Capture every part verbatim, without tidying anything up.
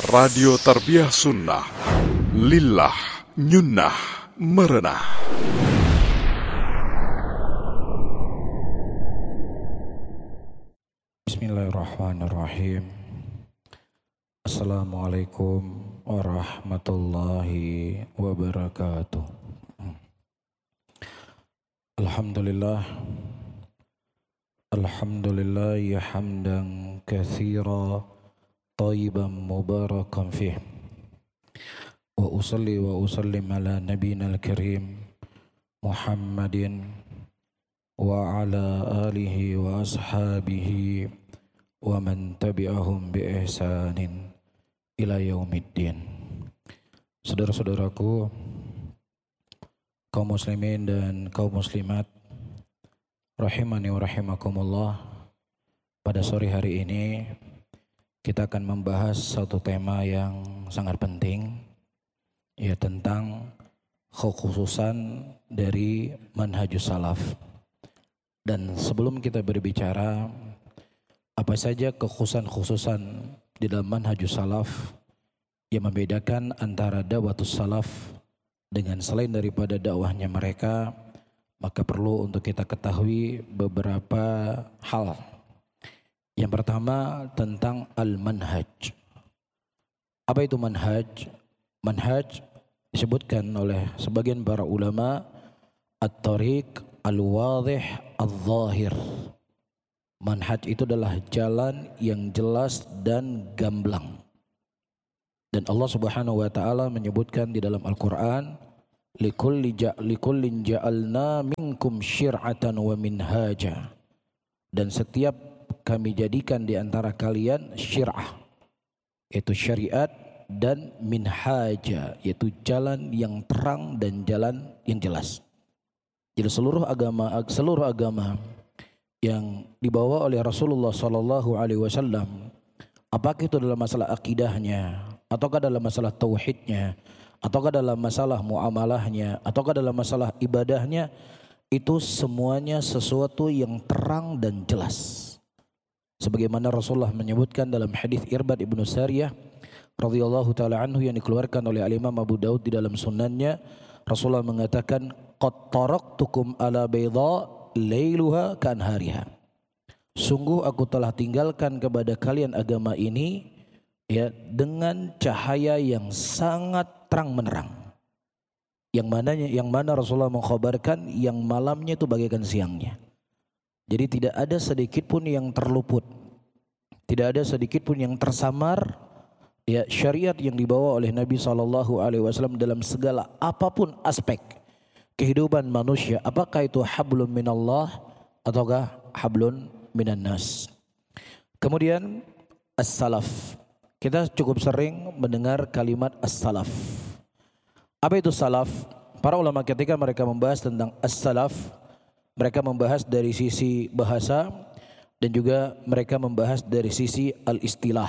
Radio Tarbiyah Sunnah Lillah Nyunnah Merenah. Bismillahirrahmanirrahim. Assalamualaikum warahmatullahi wabarakatuh. Alhamdulillah. Alhamdulillah ya hamdan katsira tayyiban mubarakan fih. Wa usalli wa usallim ala nabiyyina al-karim Muhammadin wa ala alihi wa ashabihi wa man tabi'ahum bi ihsanin ila yaumiddin. Saudara-saudaraku, kaum muslimin dan kaum muslimat rahimani wa rahimakumullah, pada sore hari ini kita akan membahas satu tema yang sangat penting, ya, tentang kekhususan dari manhajus salaf. Dan sebelum kita berbicara apa saja kekhususan-khususan di dalam manhajus salaf yang membedakan antara dakwatus salaf dengan selain daripada dakwahnya mereka, maka perlu untuk kita ketahui beberapa hal. Yang pertama tentang al-manhaj. Apa itu manhaj? Manhaj disebutkan oleh sebagian para ulama at-tariq al-wadih al-zahir. Manhaj itu adalah jalan yang jelas dan gamblang. Dan Allah Subhanahu wa taala menyebutkan di dalam Al-Qur'an, likulli ja likullin ja'alna minkum syir'atan wa minhaja. Dan setiap kami jadikan di antara kalian syir'ah, yaitu syariat, dan minhaja, yaitu jalan yang terang dan jalan yang jelas. Jadi seluruh agama seluruh agama yang dibawa oleh Rasulullah sallallahu alaihi wasallam, apakah itu dalam masalah akidahnya, ataukah dalam masalah tauhidnya, ataukah dalam masalah muamalahnya, ataukah dalam masalah ibadahnya, itu semuanya sesuatu yang terang dan jelas. Sebagaimana Rasulullah menyebutkan dalam hadis Irbad ibnu Sariyah radhiyallahu taala anhu yang dikeluarkan oleh Al-Imam Abu Daud di dalam sunannya, Rasulullah mengatakan, qad taraktukum ala bayda lailuha kanhariha. Sungguh aku telah tinggalkan kepada kalian agama ini, ya, dengan cahaya yang sangat terang menerang. Yang mana yang mana Rasulullah mengkhabarkan yang malamnya itu bagaikan siangnya. Jadi tidak ada sedikit pun yang terluput, tidak ada sedikit pun yang tersamar, ya, syariat yang dibawa oleh Nabi sallallahu alaihi wasallam dalam segala apapun aspek kehidupan manusia, apakah itu hablum minallah ataukah hablun minan nas. Kemudian as-salaf. Kita cukup sering mendengar kalimat as-salaf. Apa itu salaf? Para ulama ketika mereka membahas tentang as-salaf, mereka membahas dari sisi bahasa dan juga mereka membahas dari sisi al-istilah.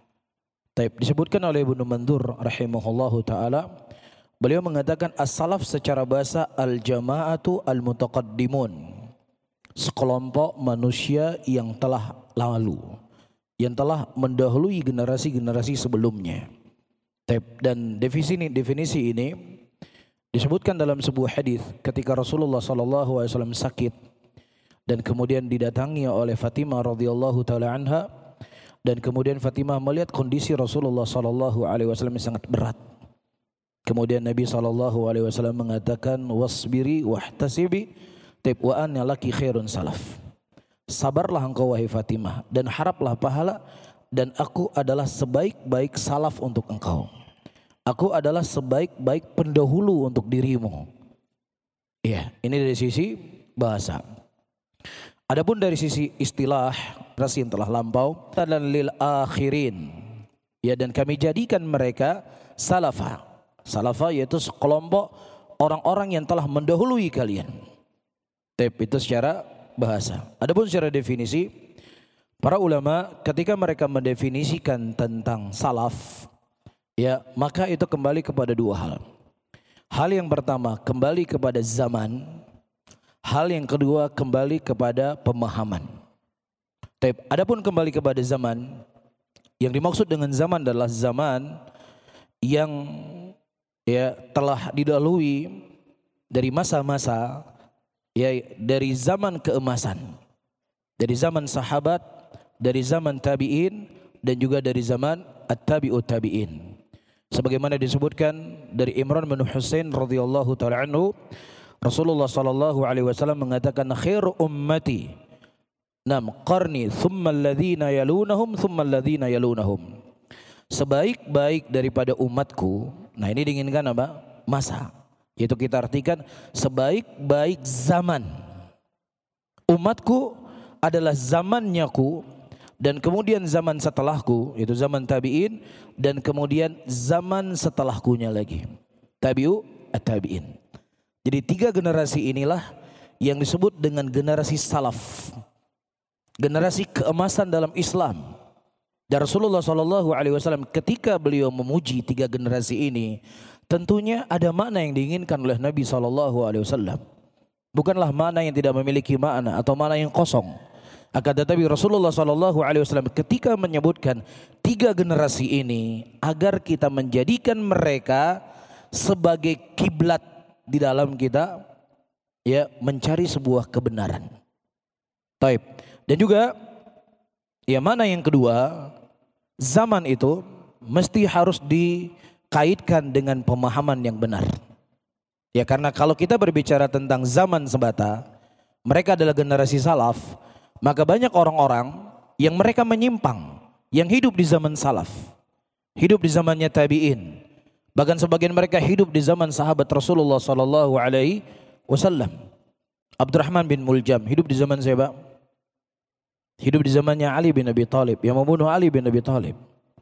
Taib, disebutkan oleh Ibnu Mandur rahimahullahu taala, beliau mengatakan as-salaf secara bahasa al-jama'atu al-mutaqaddimun, sekelompok manusia yang telah lalu, yang telah mendahului generasi-generasi sebelumnya. Taib, dan definisi ini, definisi ini disebutkan dalam sebuah hadis ketika Rasulullah sallallahu alaihi wasallam sakit dan kemudian didatangi oleh Fatimah radhiyallahu taala anha, dan kemudian Fatimah melihat kondisi Rasulullah sallallahu alaihi wasallam yang sangat berat. Kemudian Nabi sallallahu alaihi wasallam mengatakan, wasbiri wahtasibi taib wa anna laki khairun salaf. Sabarlah engkau wahai Fatimah dan haraplah pahala, dan aku adalah sebaik-baik salaf untuk engkau. Aku adalah sebaik-baik pendahulu untuk dirimu. Ya, ini dari sisi bahasa. Adapun dari sisi istilah, rasi yang telah lampau, dan lil akhirin, ya, dan kami jadikan mereka salafa. Salafa yaitu sekelompok orang-orang yang telah mendahului kalian. Tapi itu secara bahasa. Adapun secara definisi, para ulama ketika mereka mendefinisikan tentang salaf, ya, maka itu kembali kepada dua hal. Hal yang pertama kembali kepada zaman, hal yang kedua kembali kepada pemahaman. Adapun kembali kepada zaman, Yang dimaksud dengan zaman adalah zaman yang ya telah didahului dari masa-masa, ya, dari zaman keemasan, dari zaman sahabat, dari zaman tabi'in, dan juga dari zaman at-tabi'ut tabi'in. Sebagaimana disebutkan dari Imran bin Husain radhiyallahu taala anhu, Rasulullah sallallahu alaihi wasallam mengatakan khairu ummati nam qarni thumma alladhina yalunahum thumma alladhina yalunahum. Sebaik-baik daripada umatku. Nah, ini diinginkan apa? Masa. Yaitu kita artikan sebaik-baik zaman. Umatku adalah zamannyaku, dan kemudian zaman setelahku, yaitu zaman tabi'in, dan kemudian zaman setelahkunya lagi, tabi'u at-tabi'in. Jadi tiga generasi inilah yang disebut dengan generasi salaf, generasi keemasan dalam Islam. Dan Rasulullah shallallahu alaihi wasallam ketika beliau memuji tiga generasi ini, tentunya ada makna yang diinginkan oleh Nabi shallallahu alaihi wasallam. Bukanlah makna yang tidak memiliki makna atau makna yang kosong. Akan tetapi Rasulullah shallallahu alaihi wasallam ketika menyebutkan tiga generasi ini agar kita menjadikan mereka sebagai kiblat di dalam kita, ya, mencari sebuah kebenaran. Taib. Dan juga ya, mana yang kedua, zaman itu mesti harus dikaitkan dengan pemahaman yang benar. Ya, karena kalau kita berbicara tentang zaman semata, mereka adalah generasi salaf, maka banyak orang-orang yang mereka menyimpang, yang hidup di zaman salaf, hidup di zamannya tabi'in, bahkan sebagian mereka hidup di zaman sahabat Rasulullah sallallahu alaihi wasallam. Abdurrahman bin Muljam hidup di zaman siapa? Hidup di zamannya Ali bin Abi Thalib, yang membunuh Ali bin Abi Thalib.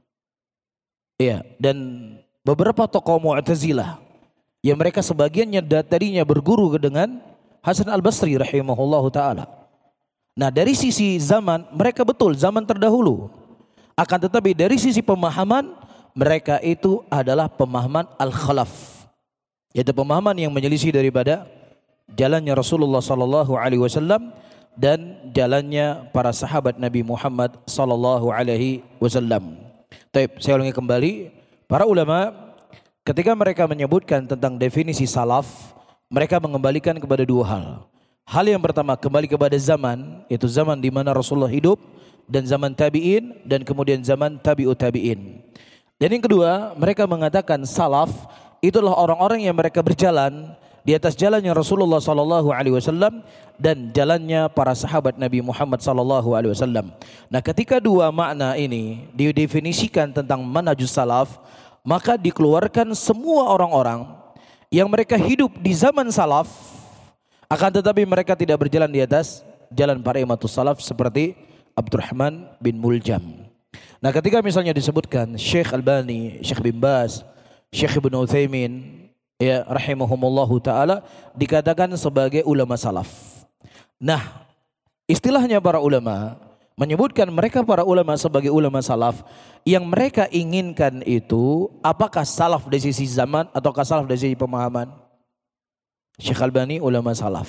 Iya, dan beberapa tokoh Mu'tazilah yang mereka sebagiannya tadinya berguru dengan Hasan Al-Basri rahimahullahu taala. Nah, dari sisi zaman mereka betul zaman terdahulu. Akan tetapi dari sisi pemahaman mereka itu adalah pemahaman al-khalaf, yaitu pemahaman yang menyelisih daripada jalannya Rasulullah sallallahu alaihi wasallam dan jalannya para sahabat Nabi Muhammad sallallahu alaihi wasallam. Baik, saya ulangi kembali, para ulama ketika mereka menyebutkan tentang definisi salaf, mereka mengembalikan kepada dua hal. Hal yang pertama kembali kepada zaman, yaitu zaman di mana Rasulullah hidup, dan zaman tabi'in, dan kemudian zaman tabi'ut tabi'in. Dan yang kedua, mereka mengatakan salaf itulah orang-orang yang mereka berjalan di atas jalannya Rasulullah sallallahu alaihi wasallam dan jalannya para sahabat Nabi Muhammad sallallahu alaihi wasallam. Nah, ketika dua makna ini didefinisikan tentang manhajus salaf, maka dikeluarkan semua orang-orang yang mereka hidup di zaman salaf, akan tetapi mereka tidak berjalan di atas jalan para imatus salaf seperti Abdurrahman bin Muljam. Nah, ketika misalnya disebutkan Syekh Albani, Syekh bin Baz, Syekh Ibnu Utsaimin, ya rahimahumullahu taala, dikatakan sebagai ulama salaf. Nah, istilahnya para ulama menyebutkan mereka para ulama sebagai ulama salaf, yang mereka inginkan itu apakah salaf dari sisi zaman ataukah salaf dari sisi pemahaman? Syekh Albani ulama salaf,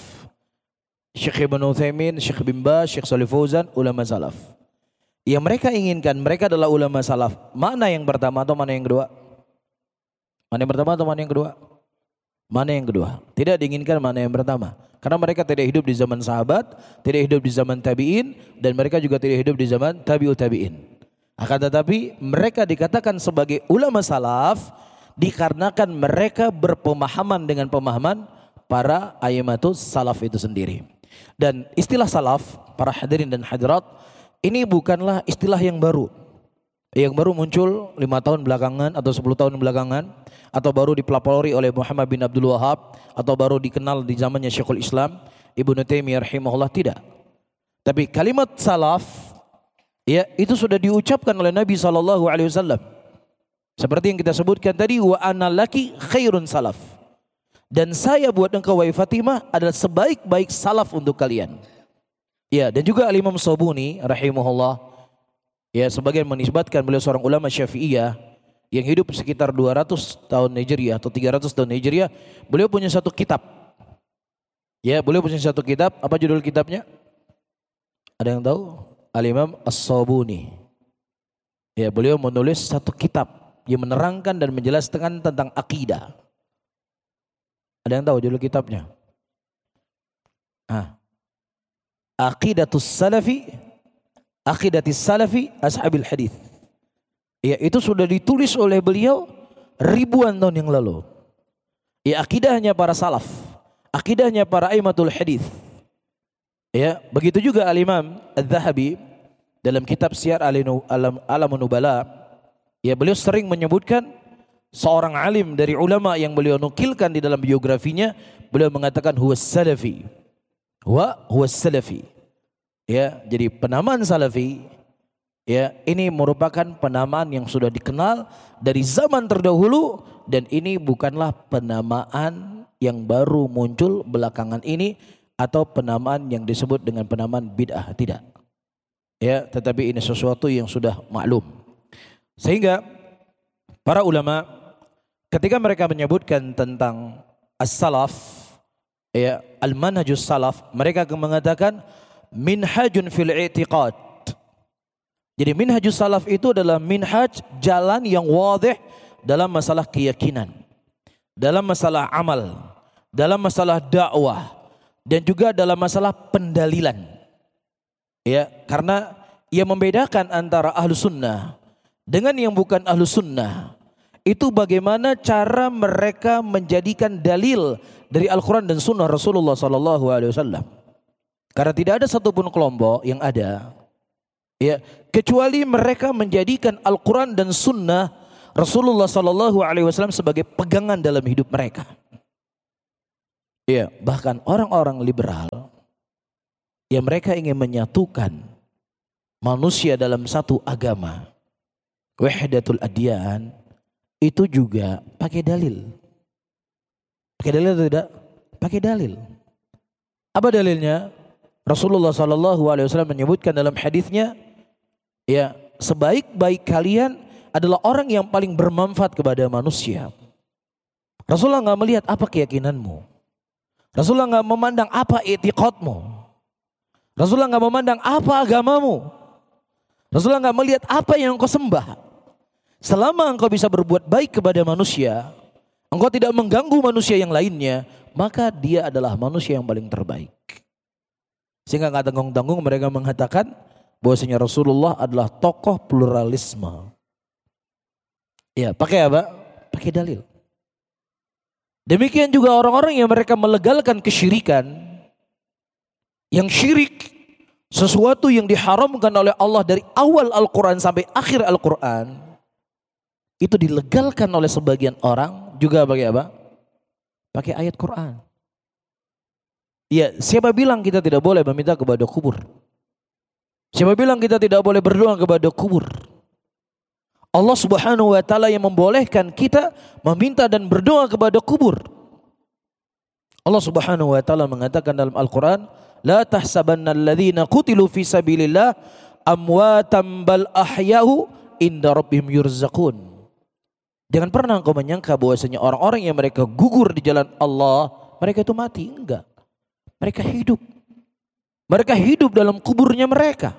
Syekh Ibnu Utsaimin, Syekh bin Baz, Syekh Shalih Fauzan ulama salaf. Yang mereka inginkan mereka adalah ulama salaf. Mana yang pertama atau mana yang kedua? Mana yang pertama atau mana yang kedua? Mana yang kedua? Tidak diinginkan mana yang pertama. Karena mereka tidak hidup di zaman sahabat, tidak hidup di zaman tabi'in, dan mereka juga tidak hidup di zaman tabi'ut tabi'in. Akan tetapi mereka dikatakan sebagai ulama salaf dikarenakan mereka berpemahaman dengan pemahaman para aimatus salaf itu sendiri. Dan istilah salaf, para hadirin dan hadirat, ini bukanlah istilah yang baru. Yang baru muncul lima tahun belakangan atau sepuluh tahun belakangan, atau baru dipelopori oleh Muhammad bin Abdul Wahab, atau baru dikenal di zamannya Syekhul Islam Ibnu Taimiyah rahimahullah, tidak. Tapi kalimat salaf, ya, itu sudah diucapkan oleh Nabi sallallahu alaihi wasallam. Seperti yang kita sebutkan tadi, wa ana laki khairun salaf. Dan saya buat engkau wahai Fatimah adalah sebaik-baik salaf untuk kalian. Ya, dan juga Al-Imam Sabuni rahimahullah, ya, sebagian menisbatkan beliau seorang ulama Syafi'iyah yang hidup sekitar dua ratus tahun Hijriah atau tiga ratus tahun Hijriah. Beliau punya satu kitab. Ya, beliau punya satu kitab. Apa judul kitabnya? Ada yang tahu? Al-Imam As-Sabuni. Ya, beliau menulis satu kitab yang menerangkan dan menjelaskan tentang akidah. Ada yang tahu judul kitabnya? Ah. Aqidatus Salafi, Aqidatis Salafi Ashabil Hadis. Ya, itu sudah ditulis oleh beliau ribuan tahun yang lalu. Ya, akidahnya para salaf, akidahnya para aimatul hadis. Ya, begitu juga Al-Imam Adz-Dzahabi dalam kitab Syiar Alam Alamun Nubala, ya beliau sering menyebutkan seorang alim dari ulama yang beliau nukilkan di dalam biografinya, beliau mengatakan huwa salafi. Wa huwa salafi. Ya, jadi penamaan salafi, ya, ini merupakan penamaan yang sudah dikenal dari zaman terdahulu, dan ini bukanlah penamaan yang baru muncul belakangan ini atau penamaan yang disebut dengan penamaan bid'ah, tidak. Ya, tetapi ini sesuatu yang sudah maklum. Sehingga para ulama ketika mereka menyebutkan tentang as-salaf, ya, al-manhajus salaf, mereka akan mengatakan minhajun fil i'tiqad. Jadi minhajus salaf itu adalah minhaj, jalan yang wadih dalam masalah keyakinan, dalam masalah amal, dalam masalah dakwah, dan juga dalam masalah pendalilan. Ya, karena ia membedakan antara ahlu sunnah dengan yang bukan ahlu sunnah. Itu bagaimana cara mereka menjadikan dalil dari Al-Quran dan Sunnah Rasulullah Sallallahu Alaihi Wasallam. Karena tidak ada satupun kelompok yang ada, ya, kecuali mereka menjadikan Al-Quran dan Sunnah Rasulullah Sallallahu Alaihi Wasallam sebagai pegangan dalam hidup mereka. Ya, bahkan orang-orang liberal, ya, mereka ingin menyatukan manusia dalam satu agama, wahdatul adyan, itu juga pakai dalil. Pakai dalil atau tidak? Pakai dalil. Apa dalilnya? Rasulullah Sallallahu Alaihi Wasallam menyebutkan dalam hadisnya, ya, sebaik-baik kalian adalah orang yang paling bermanfaat kepada manusia. Rasulullah nggak melihat apa keyakinanmu. Rasulullah nggak memandang apa i'tiqadmu. Rasulullah nggak memandang apa agamamu. Rasulullah nggak melihat apa yang engkau sembah. Selama engkau bisa berbuat baik kepada manusia, engkau tidak mengganggu manusia yang lainnya, maka dia adalah manusia yang paling terbaik. Sehingga nggak tanggung-tanggung mereka mengatakan bahwasanya Rasulullah adalah tokoh pluralisme. Ya, pakai apa? Pakai dalil. Demikian juga orang-orang yang mereka melegalkan kesyirikan, yang syirik sesuatu yang diharamkan oleh Allah dari awal Al-Quran sampai akhir Al-Quran, itu dilegalkan oleh sebagian orang juga pakai apa? Pakai ayat Quran. Ya, siapa bilang kita tidak boleh meminta kepada kubur? Siapa bilang kita tidak boleh berdoa kepada kubur? Allah Subhanahu wa taala yang membolehkan kita meminta dan berdoa kepada kubur. Allah Subhanahu wa taala mengatakan dalam Al-Qur'an, "La tahsabanna alladhina qutilu fi sabilillah amwatan bal ahya'u inda rabbihim yurzaqun." Jangan pernah engkau menyangka bahwasanya orang-orang yang mereka gugur di jalan Allah, mereka itu mati. Enggak. Mereka hidup. Mereka hidup dalam kuburnya mereka.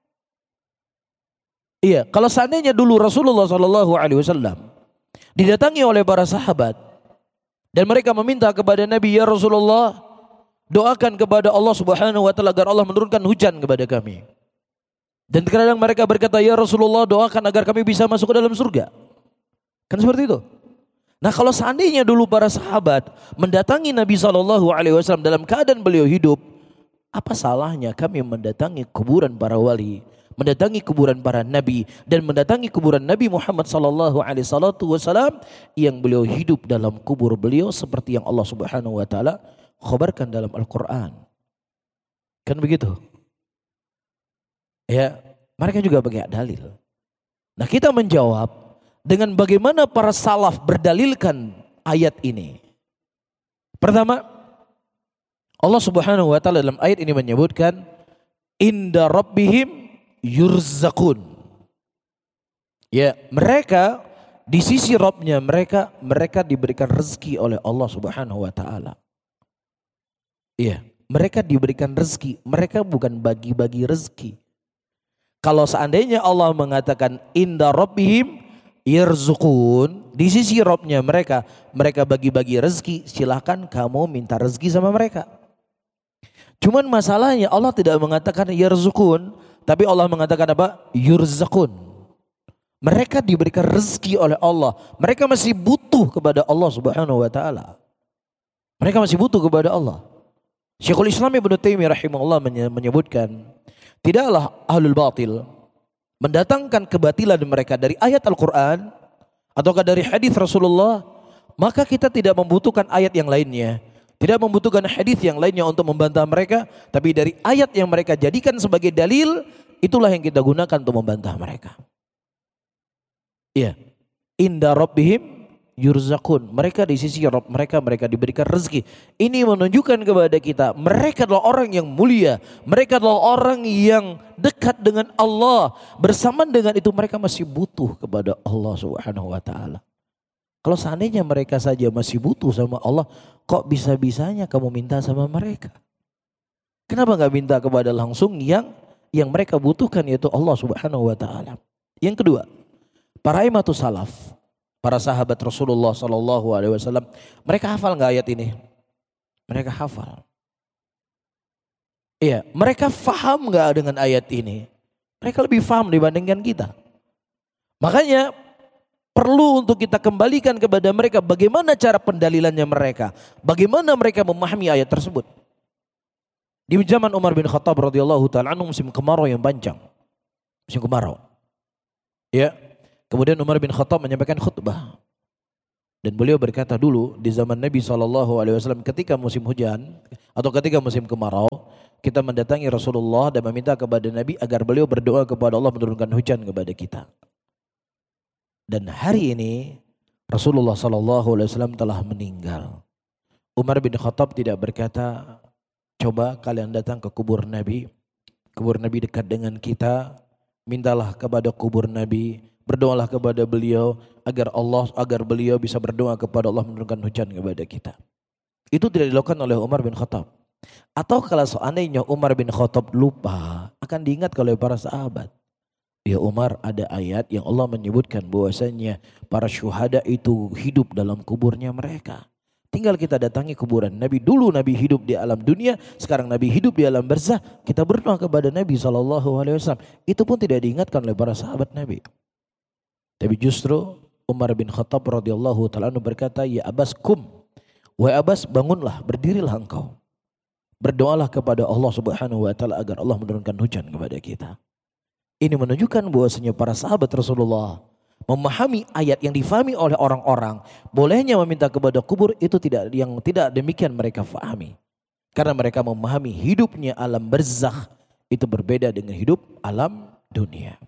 Iya, kalau seandainya dulu Rasulullah Sallallahu Alaihi Wasallam didatangi oleh para sahabat dan mereka meminta kepada Nabi, ya Rasulullah, doakan kepada Allah Subhanahu Wa Taala agar Allah menurunkan hujan kepada kami. Dan kadang mereka berkata, ya Rasulullah, doakan agar kami bisa masuk ke dalam surga. Kan seperti itu. Nah, kalau seandainya dulu para sahabat mendatangi Nabi Sallallahu Alaihi Wasallam dalam keadaan beliau hidup, apa salahnya kami mendatangi kuburan para wali, mendatangi kuburan para nabi, dan mendatangi kuburan Nabi Muhammad sallallahu alaihi wasallam yang beliau hidup dalam kubur beliau seperti yang Allah Subhanahu wa taala khabarkan dalam Al-Qur'an. Kan begitu? Ya, mereka juga pakai dalil. Nah, kita menjawab dengan bagaimana para salaf berdalilkan ayat ini. Pertama, Allah Subhanahu wa taala dalam ayat ini menyebutkan inda rabbihim yurzakun. Ya, mereka di sisi Rabbnya mereka mereka diberikan rezeki oleh Allah Subhanahu wa taala. Iya, mereka diberikan rezeki, mereka bukan bagi-bagi rezeki. Kalau seandainya Allah mengatakan inda rabbihim yarzuqun, di sisi Robnya mereka, mereka bagi-bagi rezeki, silahkan kamu minta rezeki sama mereka. Cuman masalahnya Allah tidak mengatakan yarzuqun, tapi Allah mengatakan apa? Yurzaqun. Mereka diberikan rezeki oleh Allah. Mereka masih butuh kepada Allah Subhanahu wa taala. Mereka masih butuh kepada Allah. Syekhul Islam Ibnu Taimiyah rahimahullah menyebutkan, tidaklah ahlul batil mendatangkan kebatilan mereka dari ayat Al-Quran ataukah dari hadis Rasulullah, maka kita tidak membutuhkan ayat yang lainnya, tidak membutuhkan hadis yang lainnya untuk membantah mereka, tapi dari ayat yang mereka jadikan sebagai dalil, itulah yang kita gunakan untuk membantah mereka. Iya, inda rabbihim yurzaqun, mereka di sisi Rabb mereka, mereka diberikan rezeki. Ini menunjukkan kepada kita, mereka adalah orang yang mulia, mereka adalah orang yang dekat dengan Allah. Bersamaan dengan itu mereka masih butuh kepada Allah Subhanahu wa taala. Kalau seandainya mereka saja masih butuh sama Allah, kok bisa-bisanya kamu minta sama mereka? Kenapa enggak minta kepada langsung yang yang mereka butuhkan, yaitu Allah Subhanahu wa taala? Yang kedua, para imatus salaf, para sahabat Rasulullah Sallallahu Alaihi Wasallam, mereka hafal nggak ayat ini? Mereka hafal. Iya, mereka faham nggak dengan ayat ini? Mereka lebih faham dibandingkan kita. Makanya perlu untuk kita kembalikan kepada mereka bagaimana cara pendalilannya mereka, bagaimana mereka memahami ayat tersebut. Di zaman Umar bin Khattab radhiyallahu taala anhu, musim kemarau yang panjang, musim kemarau. Ya. Kemudian Umar bin Khattab menyampaikan khutbah. Dan beliau berkata dulu di zaman Nabi shallallahu alaihi wasallam ketika musim hujan atau ketika musim kemarau, kita mendatangi Rasulullah dan meminta kepada Nabi agar beliau berdoa kepada Allah menurunkan hujan kepada kita. Dan hari ini Rasulullah shallallahu alaihi wasallam telah meninggal. Umar bin Khattab tidak berkata, coba kalian datang ke kubur Nabi. Kubur Nabi dekat dengan kita. Mintalah kepada kubur Nabi. Berdoalah kepada beliau agar Allah agar beliau bisa berdoa kepada Allah menurunkan hujan kepada kita. Itu tidak dilakukan oleh Umar bin Khattab. Atau kalau seandainya Umar bin Khattab lupa, akan diingat oleh para sahabat. Ya Umar, ada ayat yang Allah menyebutkan bahwasanya para syuhada itu hidup dalam kuburnya mereka. Tinggal kita datangi kuburan Nabi. Dulu Nabi hidup di alam dunia, sekarang Nabi hidup di alam barzah. Kita berdoa kepada Nabi shallallahu alaihi wasallam. Itu pun tidak diingatkan oleh para sahabat Nabi. Tapi justru Umar bin Khattab radhiyallahu taala anhu berkata, ya Abbas kum, wahai Abbas bangunlah, berdirilah engkau, berdoalah kepada Allah Subhanahu wa taala agar Allah menurunkan hujan kepada kita. Ini menunjukkan bahwasanya para sahabat Rasulullah memahami ayat yang difahami oleh orang-orang, bolehnya meminta kepada kubur itu tidak, yang tidak demikian mereka fahami, karena mereka memahami hidupnya alam barzakh itu berbeda dengan hidup alam dunia.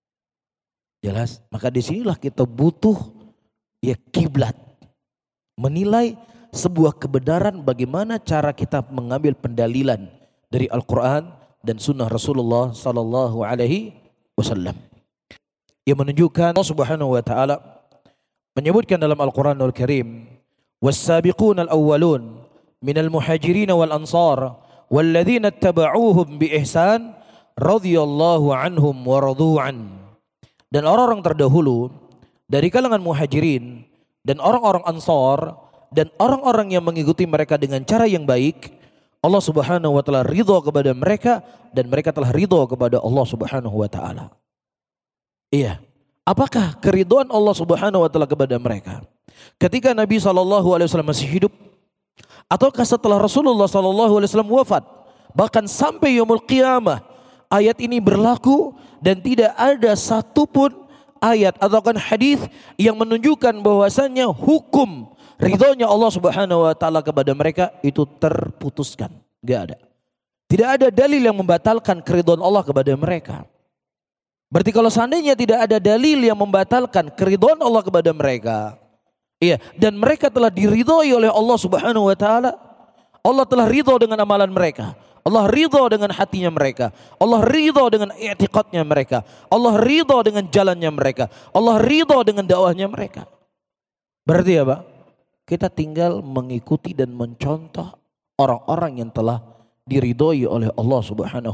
Jelas, maka disinilah kita butuh ya kiblat, menilai sebuah kebenaran bagaimana cara kita mengambil pendalilan dari Al-Quran dan Sunnah Rasulullah Sallallahu Alaihi Wasallam. Yang menunjukkan Allah Subhanahu Wa Taala menyebutkan dalam Al-Quranul Karim, "Was-sabiqun al-awwalun minal muhajirin wal ansar, walladzina ittaba'uuhum bi ihsan, radhiyallahu anhum wa radu an." Dan orang-orang terdahulu dari kalangan muhajirin dan orang-orang ansar dan orang-orang yang mengikuti mereka dengan cara yang baik, Allah Subhanahu wa taala ridha kepada mereka dan mereka telah ridha kepada Allah Subhanahu wa taala. Iya. Apakah keridhaan Allah Subhanahu wa taala kepada mereka ketika Nabi sallallahu alaihi wasallam masih hidup, ataukah setelah Rasulullah sallallahu alaihi wasallam wafat, bahkan sampai yaumul qiyamah ayat ini berlaku dan tidak ada satupun ayat ataupun hadis yang menunjukkan bahwasannya hukum ridhonya Allah Subhanahu wa taala kepada mereka itu terputuskan. Enggak ada. Tidak ada dalil yang membatalkan keridhaan Allah kepada mereka. Berarti kalau seandainya tidak ada dalil yang membatalkan keridhaan Allah kepada mereka, iya, dan mereka telah diridhoi oleh Allah Subhanahu wa taala, Allah telah ridho dengan amalan mereka. Allah ridho dengan hatinya mereka. Allah ridho dengan i'tiqadnya mereka. Allah ridho dengan jalannya mereka. Allah ridho dengan dakwahnya mereka. Berarti apa? Kita tinggal mengikuti dan mencontoh orang-orang yang telah diridhoi oleh Allah Subhanahu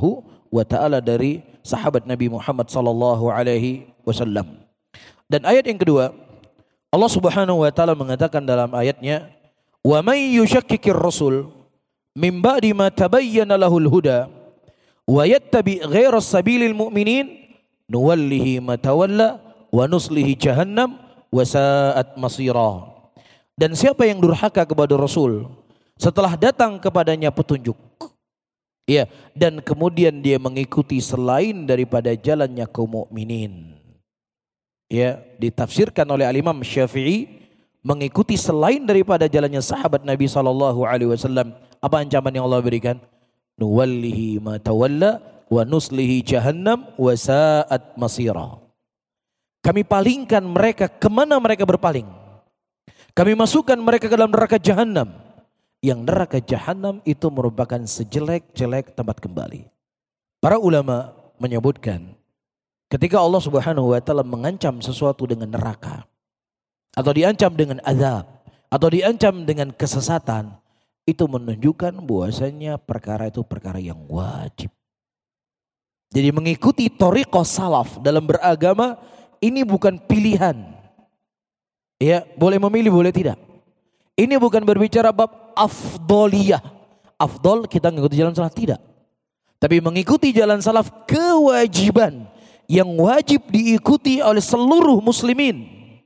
wa taala dari sahabat Nabi Muhammad sallallahu alaihi wasallam. Dan ayat yang kedua, Allah Subhanahu wa taala mengatakan dalam ayatnya, "Wa may yushakkikir rasul min ba'di ma tabayyana lahul huda wa yattabi' ghaira sabilil mu'minin nuwallihi ma tawalla wa nuslihi jahannam wa sa'at masira." Dan siapa yang durhaka kepada Rasul setelah datang kepadanya petunjuk, ya, dan kemudian dia mengikuti selain daripada jalannya kaum mukminin, ya, ditafsirkan oleh Al-Imam Syafi'i, mengikuti selain daripada jalannya sahabat Nabi sallallahu alaihi wasallam. Apa ancaman yang Allah berikan? Nuwallihi ma tawalla wa nuslihi jahannam wa sa'at masira. Kami palingkan mereka kemana mereka berpaling. Kami masukkan mereka ke dalam neraka jahanam. Yang neraka jahanam itu merupakan sejelek-jelek tempat kembali. Para ulama menyebutkan, ketika Allah Subhanahu wa taala mengancam sesuatu dengan neraka, atau diancam dengan azab, atau diancam dengan kesesatan, itu menunjukkan bahwasanya perkara itu perkara yang wajib. Jadi mengikuti thariqah salaf dalam beragama ini bukan pilihan. Ya, boleh memilih, boleh tidak. Ini bukan berbicara bab afdoliyah. Afdol kita mengikuti jalan salaf, tidak. Tapi mengikuti jalan salaf kewajiban yang wajib diikuti oleh seluruh muslimin.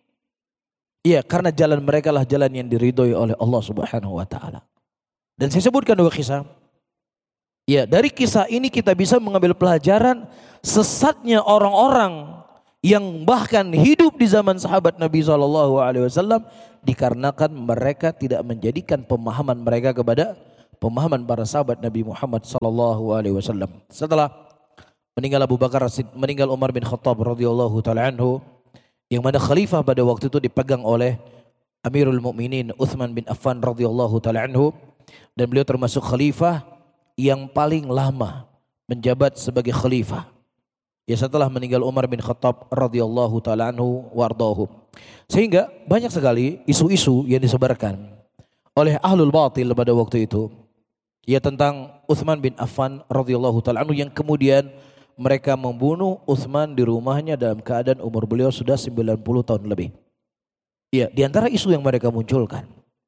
Ya, karena jalan mereka lah jalan yang diridhoi oleh Allah Subhanahu wa taala. Dan saya sebutkan dua kisah. Ya, dari kisah ini kita bisa mengambil pelajaran sesatnya orang-orang yang bahkan hidup di zaman sahabat Nabi shallallahu alaihi wasallam dikarenakan mereka tidak menjadikan pemahaman mereka kepada pemahaman para sahabat Nabi Muhammad shallallahu alaihi wasallam. Setelah meninggal Abu Bakar, meninggal Umar bin Khattab radhiyallahu taala anhu, yang mana khalifah pada waktu itu dipegang oleh Amirul Mukminin Utsman bin Affan radhiyallahu taala anhu, dan beliau termasuk khalifah yang paling lama menjabat sebagai khalifah. Ya, setelah meninggal Umar bin Khattab radhiyallahu taala anhu wardahu. Sehingga banyak sekali isu-isu yang disebarkan oleh ahlul batil pada waktu itu, ya, tentang Utsman bin Affan radhiyallahu taala anhu, yang kemudian mereka membunuh Utsman di rumahnya dalam keadaan umur beliau sudah sembilan puluh tahun lebih. Ya, di antara isu yang mereka munculkan,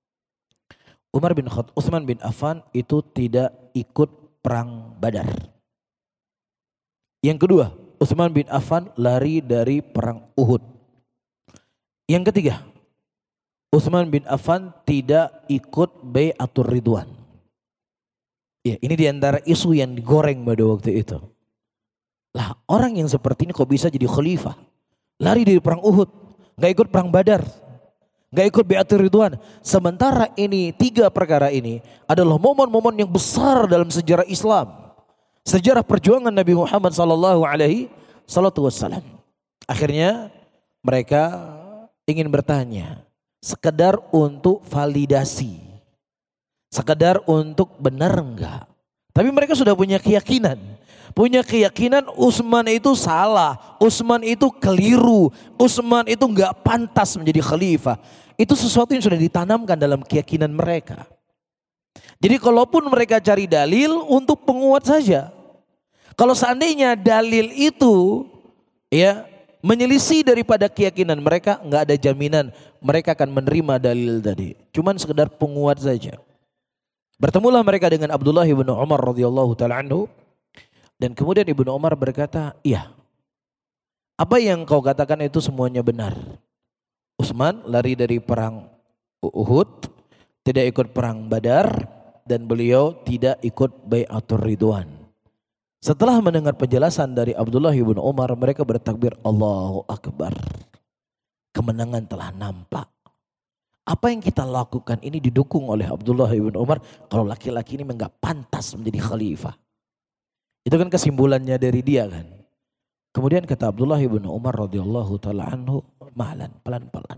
Umar bin Khattab, Utsman bin Affan itu tidak ikut perang Badar. Yang kedua, Utsman bin Affan lari dari perang Uhud. Yang ketiga, Utsman bin Affan tidak ikut Bai'atur Ridwan. Ya, ini diantara isu yang digoreng pada waktu itu. Lah, orang yang seperti ini kok bisa jadi khalifah? Lari dari perang Uhud, nggak ikut perang Badar, nggak ikut Bai'atur Ridwan. Sementara ini tiga perkara ini adalah momen-momen yang besar dalam sejarah Islam. Sejarah perjuangan Nabi Muhammad sallallahu alaihi wasallam. Akhirnya mereka ingin bertanya, sekedar untuk validasi, sekedar untuk benar enggak. Tapi mereka sudah punya keyakinan, punya keyakinan Utsman itu salah, Utsman itu keliru, Utsman itu enggak pantas menjadi khalifah. Itu sesuatu yang sudah ditanamkan dalam keyakinan mereka. Jadi kalaupun mereka cari dalil untuk penguat saja. Kalau seandainya dalil itu, ya, menyelisih daripada keyakinan mereka, enggak ada jaminan mereka akan menerima dalil tadi. Cuman sekedar penguat saja. Bertemulah mereka dengan Abdullah bin Umar radhiyallahu taala anhu, dan kemudian Ibnu Umar berkata, "Iya. Apa yang kau katakan itu semuanya benar. Utsman lari dari perang Uhud, tidak ikut perang Badar, dan beliau tidak ikut Bai'atur Ridwan." Setelah mendengar penjelasan dari Abdullah bin Umar, mereka bertakbir, Allahu Akbar. Kemenangan telah nampak. Apa yang kita lakukan ini didukung oleh Abdullah bin Umar. Kalau laki-laki ini enggak pantas menjadi khalifah. Itu kan kesimpulannya dari dia kan. Kemudian kata Abdullah bin Umar radhiyallahu taala anhu, "Mahlan, pelan-pelan.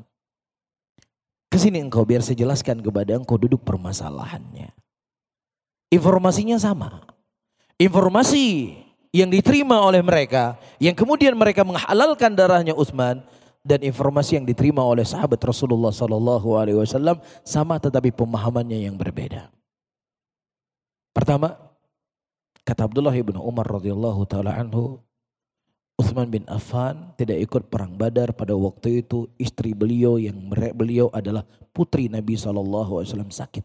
Kesini engkau biar saya jelaskan kepada engkau duduk permasalahannya." Informasinya sama. Informasi yang diterima oleh mereka, yang kemudian mereka menghalalkan darahnya Utsman, dan informasi yang diterima oleh sahabat Rasulullah sallallahu alaihi wasallam sama, tetapi pemahamannya yang berbeda. Pertama, Kata Abdullah bin Umar radhiyallahu taala anhu, Utsman bin Affan tidak ikut perang Badar pada waktu itu. Istri beliau yang beliau adalah putri Nabi shallallahu alaihi wasallam sakit.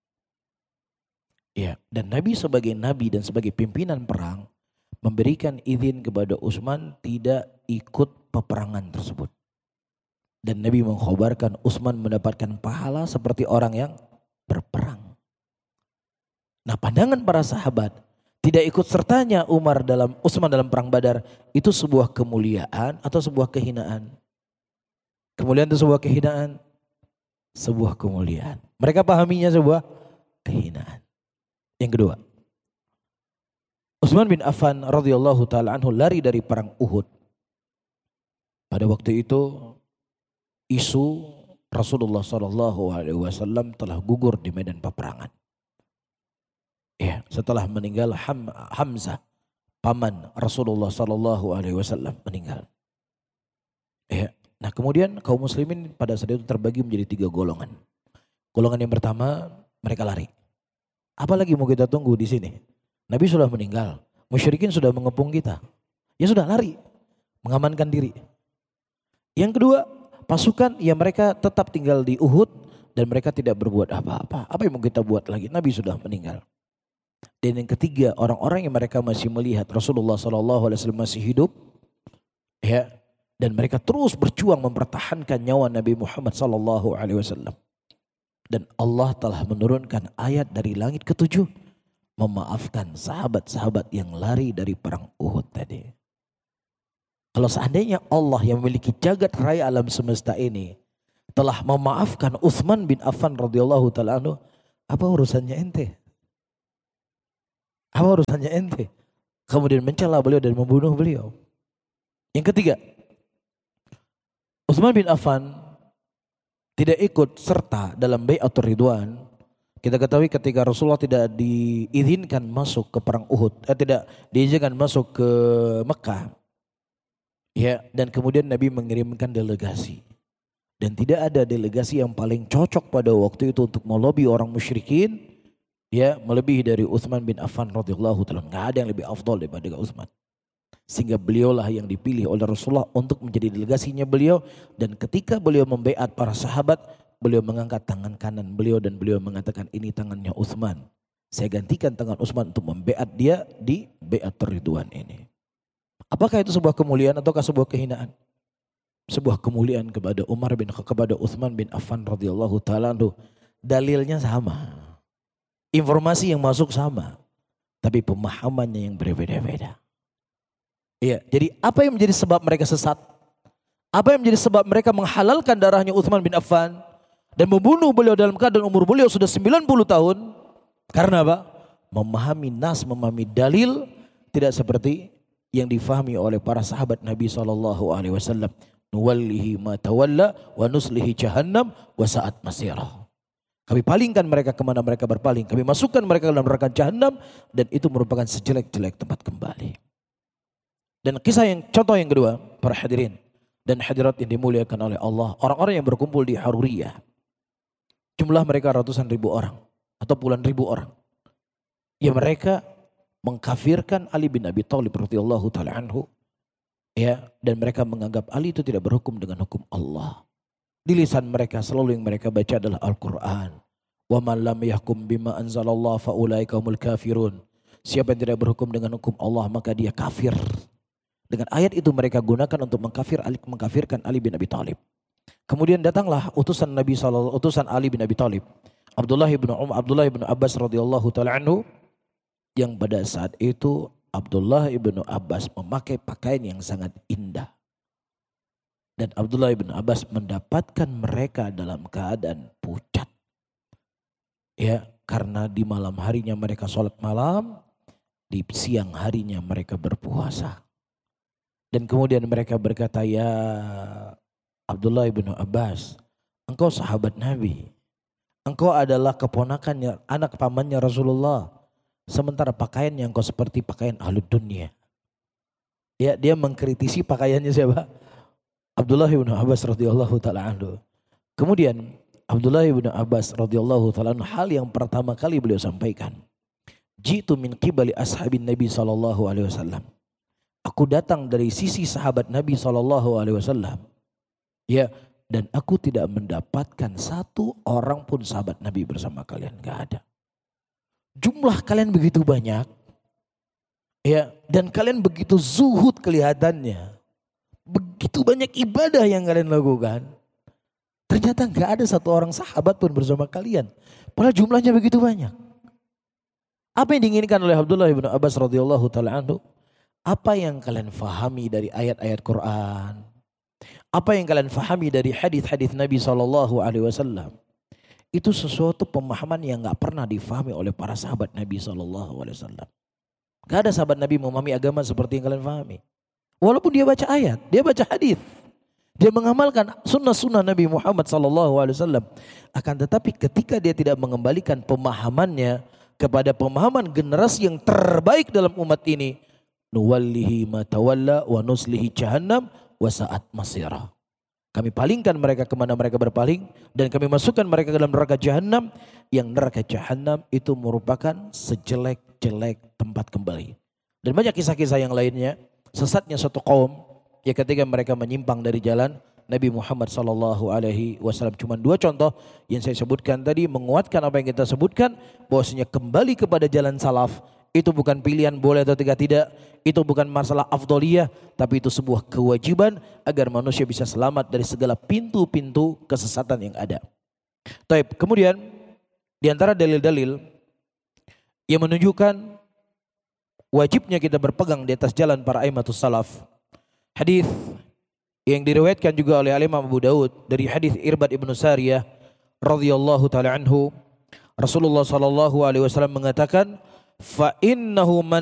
Ya, dan Nabi sebagai nabi dan sebagai pimpinan perang memberikan izin kepada Utsman tidak ikut peperangan tersebut. Dan Nabi mengkhabarkan Utsman mendapatkan pahala seperti orang yang berperang. Nah, pandangan para sahabat, tidak ikut sertanya Umar dalam Utsman dalam perang Badar itu sebuah kemuliaan atau sebuah kehinaan? Kemuliaan itu sebuah kehinaan? Sebuah kemuliaan. Mereka pahaminya sebuah kehinaan. Yang kedua, Utsman bin Affan radhiyallahu taala anhu lari dari perang Uhud. Pada waktu itu isu Rasulullah sallallahu alaihi wasallam telah gugur di medan peperangan. Ya, setelah meninggal Ham, Hamzah, paman Rasulullah sallallahu alaihi wasallam meninggal. Ya, nah kemudian kaum muslimin pada saat itu terbagi menjadi tiga golongan. Golongan yang pertama, mereka lari. Apalagi mau kita tunggu di sini? Nabi sudah meninggal, musyrikin sudah mengepung kita. Ya sudah lari, mengamankan diri. Yang kedua, pasukan yang mereka tetap tinggal di Uhud dan mereka tidak berbuat apa-apa. Apa yang mau kita buat lagi? Nabi sudah meninggal. Dan yang ketiga, orang-orang yang mereka masih melihat Rasulullah shallallahu alaihi wasallam masih hidup, ya, dan mereka terus berjuang mempertahankan nyawa Nabi Muhammad shallallahu alaihi wasallam. Dan Allah telah menurunkan ayat dari langit ketujuh, memaafkan sahabat-sahabat yang lari dari perang Uhud tadi. Kalau seandainya Allah yang memiliki jagat raya alam semesta ini telah memaafkan Utsman bin Affan radhiyallahu taala anhu, apa urusannya ente? Apa urusannya ente? Kemudian mencela beliau dan membunuh beliau. Yang ketiga, Utsman bin Affan tidak ikut serta dalam Bai'atur Ridwan. Kita ketahui ketika Rasulullah tidak diizinkan masuk ke perang Uhud, eh, tidak diizinkan masuk ke Mekah. Ya, dan kemudian Nabi mengirimkan delegasi. Dan tidak ada delegasi yang paling cocok pada waktu itu untuk melobi orang musyrikin, ya, melebihi dari Utsman bin Affan radhiyallahu taala. Enggak ada yang lebih afdal daripada Utsman. Sehingga beliaulah yang dipilih oleh Rasulullah untuk menjadi delegasinya beliau, dan ketika beliau membaiat para sahabat, beliau mengangkat tangan kanan beliau dan beliau mengatakan, ini tangannya Utsman. Saya gantikan tangan Utsman untuk membaiat dia di Bai'atur Ridwan ini. Apakah itu sebuah kemuliaan ataukah sebuah kehinaan? Sebuah kemuliaan kepada Umar bin kepada Utsman bin Affan radhiyallahu taala anhu. Dalilnya sama. Informasi yang masuk sama. Tapi pemahamannya yang berbeda-beda. Iya, jadi apa yang menjadi sebab mereka sesat? Apa yang menjadi sebab mereka menghalalkan darahnya Utsman bin Affan dan membunuh beliau dalam keadaan umur beliau sudah sembilan puluh tahun? Karena apa? Memahami nas, memahami dalil tidak seperti yang difahami oleh para sahabat Nabi sallallahu alaihi wasallam. Nuwallihi ma tawalla wa nuslihi jahannam wa sa'at masirah. Kami palingkan mereka kemana mereka berpaling. Kami masukkan mereka dalam neraka jahanam dan itu merupakan sejelek-jelek tempat kembali. Dan kisah yang contoh yang kedua, para hadirin dan hadirat yang dimuliakan oleh Allah, orang-orang yang berkumpul di Haruriyah. Jumlah mereka ratusan ribu orang atau puluhan ribu orang. Ya, mereka mengkafirkan Ali bin Abi Thalib radhiyallahu taala anhu, ya, dan mereka menganggap Ali itu tidak berhukum dengan hukum Allah. Di lisan mereka selalu yang mereka baca adalah Al-Quran. Wa man lam yahkum bima anzalallah fa ulaika humul kafirun. Siapa yang tidak berhukum dengan hukum Allah maka dia kafir. Dengan ayat itu mereka gunakan untuk mengkafir Ali, mengkafirkan Ali bin Abi Thalib. Kemudian datanglah utusan Nabi sallallahu utusan Ali bin Abi Thalib, Abdullah bin Um, Abdullah bin Abbas radhiyallahu taala anhu, yang pada saat itu Abdullah bin Abbas memakai pakaian yang sangat indah. Dan Abdullah bin Abbas mendapatkan mereka dalam keadaan pucat. Ya, karena di malam harinya mereka sholat malam, di siang harinya mereka berpuasa. Dan kemudian mereka berkata, ya Abdullah bin Abbas, engkau sahabat Nabi. Engkau adalah keponakannya, anak pamannya Rasulullah. Sementara pakaian yang kau seperti pakaian ahlu dunia. Ya, dia mengkritisi pakaiannya siapa? Abdullah bin Abbas radhiyallahu taala anhu. Kemudian Abdullah bin Abbas radhiyallahu taala anhu, hal yang pertama kali beliau sampaikan, Jitu min qibali ashabin Nabi sallallahu alaihi wasallam. Aku datang dari sisi sahabat Nabi sallallahu alaihi wasallam. Ya, dan aku tidak mendapatkan satu orang pun sahabat Nabi bersama kalian, enggak ada. Jumlah kalian begitu banyak. Ya, dan kalian begitu zuhud kelihatannya. Begitu banyak ibadah yang kalian lakukan. Ternyata enggak ada satu orang sahabat pun bersama kalian. Padahal jumlahnya begitu banyak. Apa yang diinginkan oleh Abdullah bin Abbas radhiyallahu taala anhu? Apa yang kalian fahami dari ayat-ayat Quran? Apa yang kalian fahami dari hadis-hadis Nabi sallallahu alaihi wasallam? Itu sesuatu pemahaman yang enggak pernah difahami oleh para sahabat Nabi sallallahu alaihi wasallam. Gak ada sahabat Nabi memahami agama seperti yang kalian fahami. Walaupun dia baca ayat, dia baca hadis, dia mengamalkan sunnah-sunnah Nabi Muhammad sallallahu alaihi wasallam. Akan tetapi ketika dia tidak mengembalikan pemahamannya kepada pemahaman generasi yang terbaik dalam umat ini, nuwallihi ma tawalla wa nuslihi jahannam wa sa'at masira. Kami palingkan mereka kemana mereka berpaling dan kami masukkan mereka ke dalam neraka jahanam, yang neraka jahanam itu merupakan sejelek-jelek tempat kembali. Dan banyak kisah-kisah yang lainnya, sesatnya suatu kaum ya ketika mereka menyimpang dari jalan Nabi Muhammad sallallahu alaihi wasallam. Cuma dua contoh yang saya sebutkan tadi menguatkan apa yang kita sebutkan, bahwasanya kembali kepada jalan salaf itu bukan pilihan boleh atau tidak tidak. Itu bukan masalah afdoliyah, tapi itu sebuah kewajiban agar manusia bisa selamat dari segala pintu-pintu kesesatan yang ada. Taib. Kemudian di antara dalil-dalil yang menunjukkan wajibnya kita berpegang di atas jalan para aimatus salaf, hadis yang diriwayatkan juga oleh Imam Abu Daud dari hadis Irbad ibnu Sariyah radhiyallahu taala anhu, Rasulullah sallallahu alaihi wasallam mengatakan, fa innahu man